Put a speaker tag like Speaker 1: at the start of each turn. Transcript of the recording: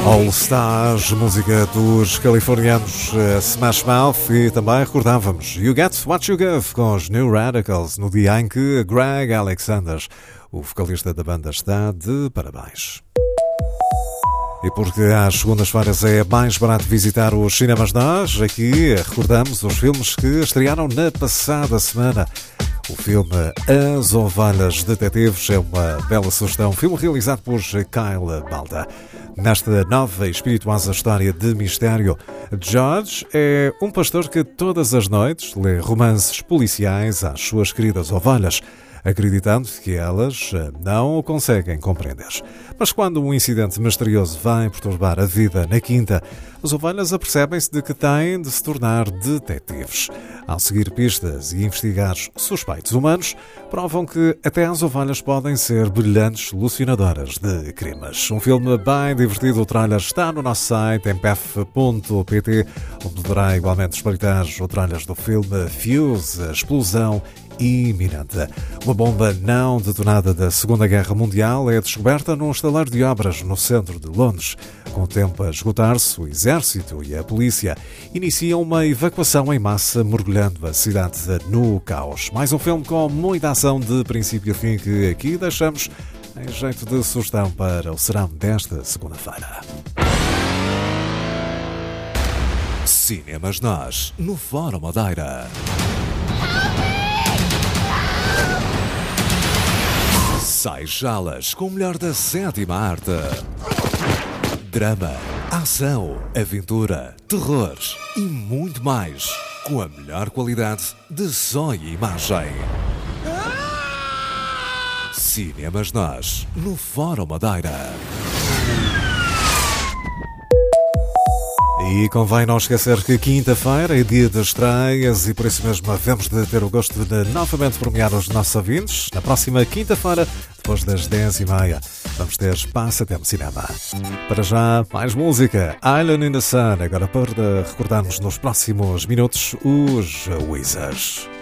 Speaker 1: All Stars, música dos californianos Smash Mouth, e também recordávamos You Get What You Give com os New Radicals, no dia em que Greg Alexander, o vocalista da banda, está de parabéns. E porque às segundas-feiras é mais barato visitar os cinemas, nós aqui recordamos os filmes que estrearam na passada semana. O filme As Ovelhas Detetives é uma bela sugestão, filme realizado por Kyle Balda. Nesta nova e espirituosa história de mistério, George é um pastor que todas as noites lê romances policiais às suas queridas ovelhas, acreditando que elas não o conseguem compreender. Mas quando um incidente misterioso vai perturbar a vida na quinta, as ovelhas apercebem-se de que têm de se tornar detetives. Ao seguir pistas e investigar suspeitos humanos, provam que até as ovelhas podem ser brilhantes solucionadoras de crimes. Um filme bem divertido, o trailer está no nosso site, mpf.pt, onde poderá igualmente espreitar os trailers do filme Fuse, a explosão iminente. Uma bomba não detonada da Segunda Guerra Mundial é descoberta num estaleiro de obras no centro de Londres. Com o tempo a esgotar-se, o exército e a polícia iniciam uma evacuação em massa, mergulhando a cidade no caos. Mais um filme com muita ação de princípio a fim que aqui deixamos em jeito de sugestão para o serão desta segunda-feira. Cinemas Nós, no Fórum Madeira. Seixalas, com o melhor da sétima arte. Drama, ação, aventura, terror e muito mais, com a melhor qualidade de som e imagem. Cinemas Nós, no Fórum Madeira. E convém não esquecer que quinta-feira é dia de estreias e por isso mesmo havemos de ter o gosto de novamente premiar os nossos ouvintes. Na próxima quinta-feira, depois das 10h30, vamos ter Passatempo Cinema. Para já, mais música. Island in the Sun, agora para recordarmos nos próximos minutos os Wizards.